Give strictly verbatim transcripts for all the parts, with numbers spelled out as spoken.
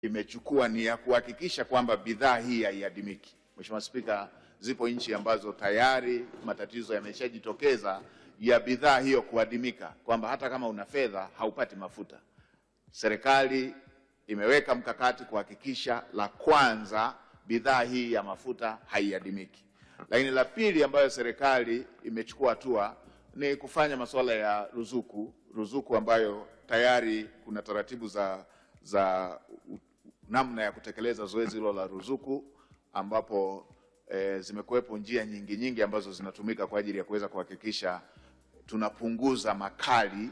imechukua ni ya kuhakikisha kwamba bidhaa hii haiadimiki. Mheshimiwa Spika, zipo nchi ambazo tayari matatizo yameshajitokeza ya bidhaa hiyo kuadimika, kwamba hata kama una fedha haupati mafuta. Serikali imeweka mkakati kuhakikisha, la kwanza, bidhaa hii ya mafuta haiadimiki. Lakini la pili ambayo serikali imechukua hatua ni kufanya masuala ya ruzuku, ruzuku ambayo tayari kuna taratibu za za namna ya kutekeleza zoezi hilo la ruzuku, ambapo e, zimekuwepo njia nyingi nyingi ambazo zinatumika kwa ajili ya kuweza kuhakikisha tunapunguza makali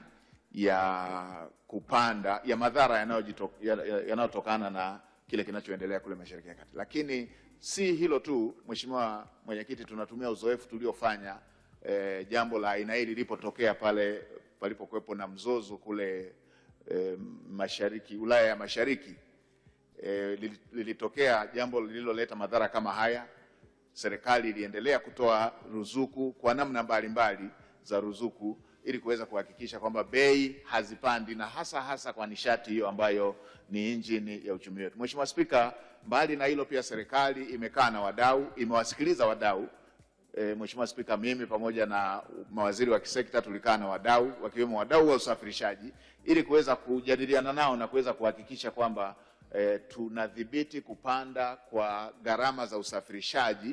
ya kupanda ya madhara yanayotokana ya, ya na kile kinachoendelea kule Mashariki ya Kati. Lakini si hilo tu, Mheshimiwa Mwenyekiti, tunatumia uzoefu tuliofanya e, jambo la aina hili lilipotokea pale palipokuwepo na mzozo kule e, Mashariki, Ulaya ya Mashariki. E, lilitokea jambo lililoleta madhara kama haya. Serikali iliendelea kutoa ruzuku kwa namna mbalimbali za ruzuku ili kuweza kuhakikisha kwamba bei hazipandi, na hasa hasa kwa nishati hiyo ambayo ni injini ya uchumi wetu. Mheshimiwa Spika, mbali na hilo pia serikali imekaa na wadau, imewasikiliza wadau. E, Mheshimiwa Spika, mimi pamoja na mawaziri wa kisekta tulikaa na wadau, wakiwemo wadau wa usafirishaji, ili kuweza kujadiliana nao na kuweza kuhakikisha kwamba E, tunadhibiti kupanda kwa gharama za usafirishaji,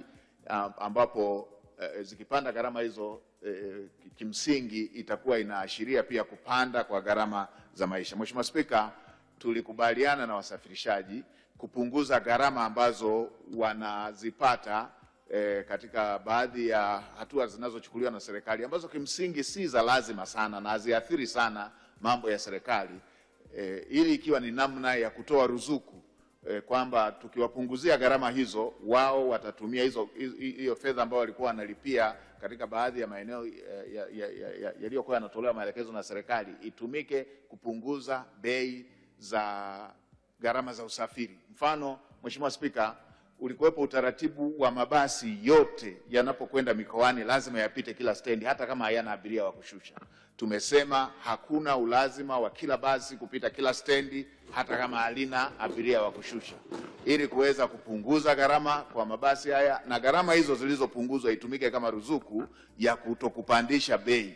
ambapo e, zikipanda gharama hizo e, kimsingi itakuwa inaashiria pia kupanda kwa gharama za maisha. Mheshimiwa Spika, tulikubaliana na wasafirishaji kupunguza gharama ambazo wanazipata e, katika baadhi ya hatua zinazochukuliwa na serikali, ambazo kimsingi si za lazima sana na haziathiri sana mambo ya serikali. E, ili ikiwa ni namna ya kutoa ruzuku, e, kwamba tukiwapunguzia gharama hizo, wao watatumia hizo hiyo fedha ambayo walikuwa wanalipia katika baadhi ya maeneo yaliyokuwa yanatolewa maelekezo na serikali, itumike kupunguza bei za gharama za usafiri. Mfano, Mheshimiwa Spika, ulikuwepo utaratibu wa mabasi yote yanapokwenda mikoani lazima yapite kila stendi, hata kama hayana abiria wa kushusha. Tumesema hakuna ulazima wa kila basi kupita kila stendi hata kama halina abiria wa kushusha, ili kuweza kupunguza gharama kwa mabasi haya, na gharama hizo zilizopunguzwa itumike kama ruzuku ya kutokupandisha bei.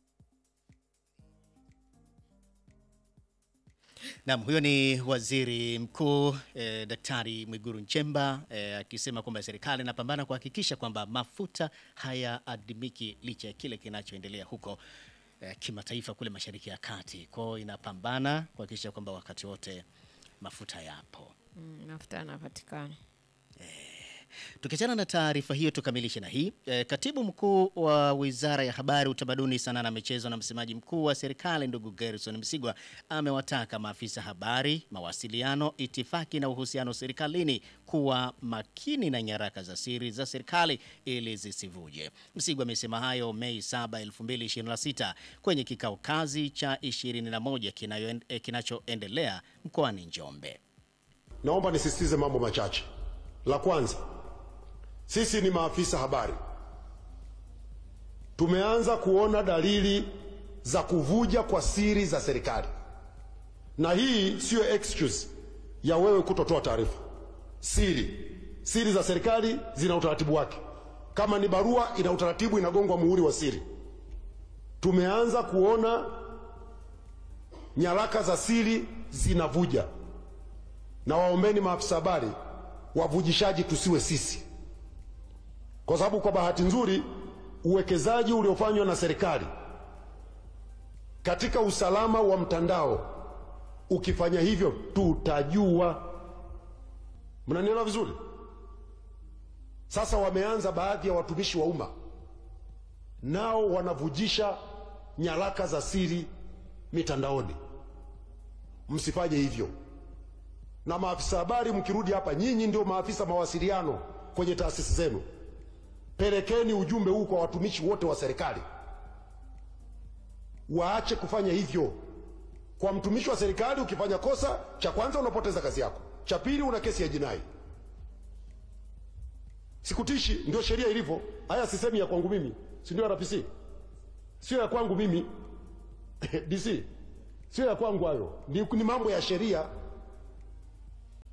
Naam, huyo ni Waziri Mkuu eh, Daktari Mwigulu Nchemba eh, akisema kwamba serikali inapambana kuhakikisha kwamba mafuta hayaadimiki licha ya kile kinachoendelea huko eh, kimataifa kule Mashariki ya Kati. Kwa hiyo inapambana kuhakikisha kwamba wakati wote mafuta yapo. Mm, mafuta yanapatikana. Eh, tukiachana na taarifa hiyo tukamilishe na hii. E, Katibu Mkuu wa Wizara ya Habari, Utamaduni, Sanaa na Michezo na msemaji mkuu wa serikali ndugu Gerson Msigwa amewataka maafisa habari, mawasiliano, itifaki na uhusiano serikalini kuwa makini na nyaraka za siri za serikali ili zisivuje. Msigwa amesema hayo Mei saba elfu mbili ishirini na sita kwenye kikao kazi cha ishirini na moja kinachoendelea mkoani Njombe. Naomba nisisitize mambo machache. La kwanza, sisi ni maafisa habari, tumeanza kuona dalili za kuvuja kwa siri za serikali, na hii sio excuse ya wewe kutotoa taarifa. Siri siri za serikali zina utaratibu wake. Kama ni barua, ina utaratibu, inagongwa muhuri wa siri. Tumeanza kuona nyaraka za siri zinavuja, na waombeni maafisa habari, wavujishaji tusiwe sisi, kwa sababu kwa bahati nzuri uwekezaji uliofanywa na serikali katika usalama wa mtandao, ukifanya hivyo tutajua. Mnanielewa vizuri? Sasa wameanza baadhi ya watumishi wa umma nao wanavujisha nyaraka za siri mitandaoni. Msifanye hivyo. Na maafisa habari, mkirudi hapa, nyinyi ndio maafisa mawasiliano kwenye taasisi zenu, pelekeni ujumbe huu kwa watumishi wote wa serikali, waache kufanya hivyo. Kwa mtumishi wa serikali, ukifanya kosa, cha kwanza unapoteza kazi yako, cha pili una kesi ya jinai. Sikutishi, ndio sheria ilivyo. Haya sisemi ya kwangu mimi, si ndio R P C? Sio ya kwangu mimi D C, sio ya kwangu hayo, ni, ni mambo ya sheria.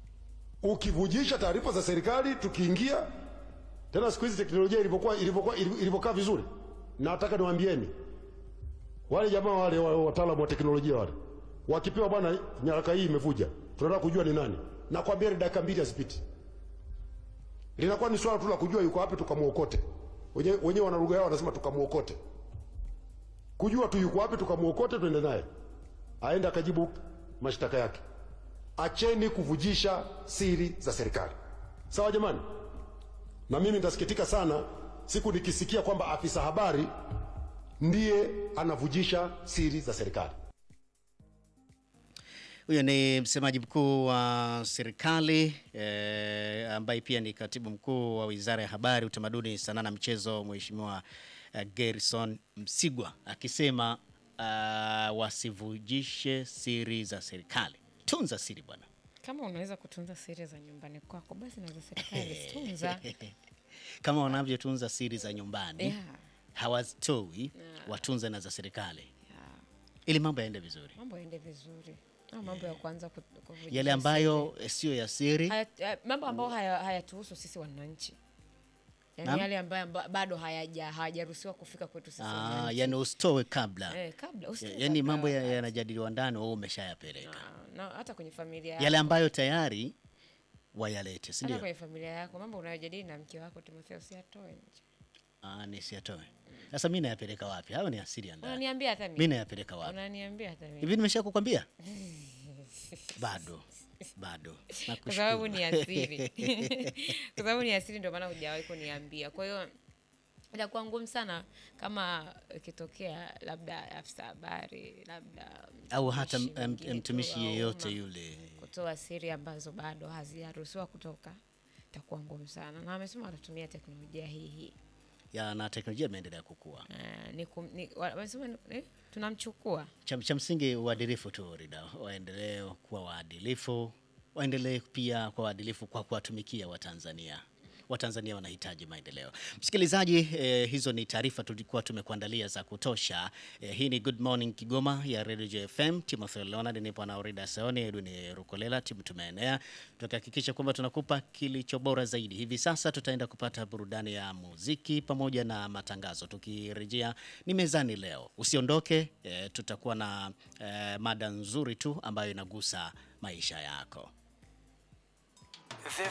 ukivujisha taarifa za serikali, tukiingia tena, siku hizi teknolojia ilivyokuwa ilivyokuwa ilivyokaa vizuri, na nataka niwaambieni wale jamaa wale wataalamu wa teknolojia wale, wakipewa bwana, nyaraka hii imevuja, tunataka kujua ni nani, na kwambia ni dakika mbili hazipiti, linakuwa ni swala tu la kujua yuko wapi, tukamuokote. Wenyewe wenyewe wana lugha yao, wanasema tukamuokote, kujua tu yuko wapi, tukamuokote, tuende naye aende akajibu mashtaka yake. Acheni kuvujisha siri za serikali, sawa jamani? Na mimi nitasikitika sana siku nikisikia kwamba afisa habari ndiye anavujisha siri za serikali. Huyo ni msemaji mkuu wa serikali eh, ambaye pia ni katibu mkuu wa Wizara ya Habari, Utamaduni, Sanaa na Michezo, Mheshimiwa eh, Gerson Msigwa akisema uh, wasivujishe siri za serikali. Tunza siri bwana. Kama unaweza kutunza siri za nyumbani kwako, basi na za serikali tunza. Kama wanavyotunza siri za nyumbani, yeah, hawazitoi, yeah, watunze na za serikali, yeah, ili mambo yaende vizuri. Mambo yaende vizuri. Na mambo ya kwanza kuvujisha yale ambayo sio ya siri, haya, mambo ambayo hayatuhusu haya sisi wananchi. Yaani yale ambayo bado hayaja hayajaruhusiwa kufika kwetu sisi wananchi. Ah, yani usitoe kabla. Eh, kabla usitoe. Yaani mambo yanajadiliwa ndani, wewe umeshayapeleka. Na hata kwenye familia yako. Yale ambayo tayari wayalete, si ndio? Hata kwenye familia yako mambo unayojadili na mke wako, Timotheo, usiyatoe nje. Ah, nisiyatoe. Sasa mimi nayapeleka wapi? Hayo ni asili ya ndani. Unaniambia hata mimi. Mimi nayapeleka wapi? Unaniambia hata mimi. Hivi nimeshakukwambia? Bado. Bado. Kwa sababu ni asili. Kwa sababu ni asili ndio maana hujawahi kuniambia. Kwa hiyo itakuwa ngumu sana kama ikitokea labda afisa habari, labda au hata mtumishi yeyote yule kutoa siri ambazo bado hazijaruhusiwa kutoka, itakuwa ngumu sana. Na amesema watatumia teknolojia hii hii. Ya, na teknolojia imeendelea kukua. Uh, ni, kum, ni wanasema eh, tunamchukua. Cha cha msingi uadilifu tu, Rida. Waendelee kuwa waadilifu, waendelee pia kwa waadilifu kwa kuwatumikia Watanzania. Watanzania wanahitaji maendeleo. Msikilizaji, eh, hizo ni taarifa tulikuwa tumekuandalia za kutosha. Eh, hii ni Good Morning Kigoma ya Radio J F M. Timotheo Leonard nipo na Orida Seoni, Edwin Rukolela, timu tumeenea. Tutahakikisha kwamba tunakupa kilicho bora zaidi. Hivi sasa tutaenda kupata burudani ya muziki pamoja na matangazo. Tukirejea ni mezani leo. Usiondoke, eh, tutakuwa na eh, mada nzuri tu ambayo inagusa maisha yako.